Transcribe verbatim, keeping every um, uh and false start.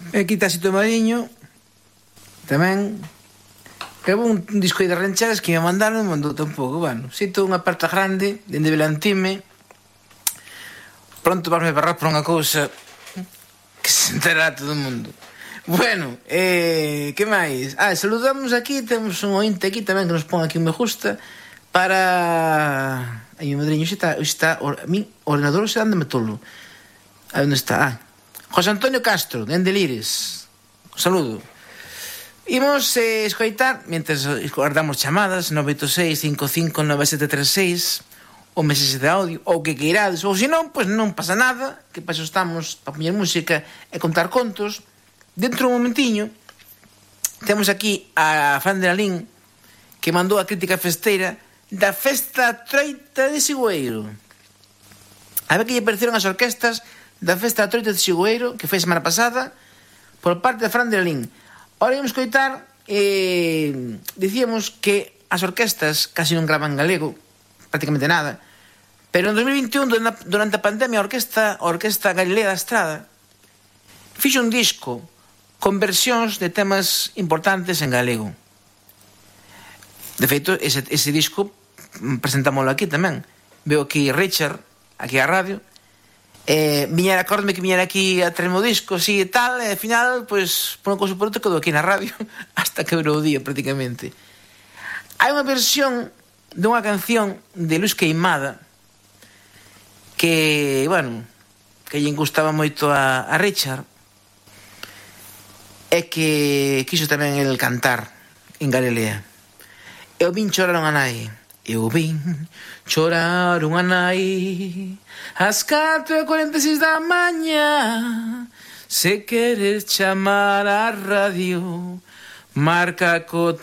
E aquí está Xito Mariño tamén. Grabou un disco aí de rancheras que me mandaron e mandou tampouco. Bueno, Xito unha parta grande dende Belantime. Pronto vas me barrar por unha cousa que se enterará todo o mundo. Bueno, eh, que máis? Ah, saludamos aquí, temos un ointe aquí tamén que nos pon aquí un me gusta para... Ai, o madriño, xe está, está o, a min, o ordenador xe anda metolo. A onde está? Ah, José Antonio Castro, de Endelires. Un saludo. Imos eh, escoitar, mientras guardamos chamadas, nove oito seis, cinco cinco, nove sete tres seis, ou mensaxes de audio, ou que queirades, ou se non, pois non pasa nada, que paso estamos para poñer música e contar contos. Dentro un momentiño temos aquí a Fran de Lalín, que mandou a crítica festeira da Festa Troita de Sigüeiro. A ver que lle pareceron as orquestas da Festa Troita de Sigüeiro, que foi a semana pasada, por parte da Fran de Lalín. Ahora íamos coitar, eh, dicíamos que as orquestas casi non gravan galego, prácticamente nada, pero en dos mil vinte e un, durante a pandemia, a orquesta, a orquesta Galilea da Estrada fixo un disco con versións de temas importantes en galego. De feito, ese, ese disco presentámoslo aquí tamén. Veo aquí Richard, aquí a radio, eh, viñera, acórdame que viñera aquí a traerme o disco, así e tal, e ao final, pois, por unha cousa por outra, quedou aquí na radio hasta que virou o día, prácticamente. Hai unha versión de unha canción de Luis Queimada que, bueno, que lle gustaba moito a, a Richard, é que quiso tamén el cantar en Galilea. Eu vin chorar unha nai, eu vin chorar unha nai ás catro e cuarenta e seis da mañá. Se queres chamar a radio, marca co